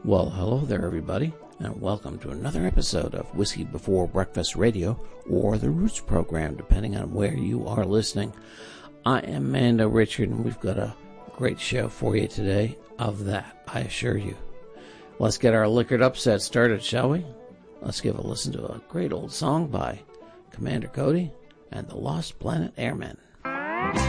Well, hello there, everybody, and welcome to another episode of Whiskey Before Breakfast Radio, or the Roots program, depending on where you are listening. I am Mando Richard, and we've got a great show for you today. Of that, I assure you. Let's get our liquored upset started, shall we? Let's give a listen to a great old song by Commander Cody and the Lost Planet Airmen.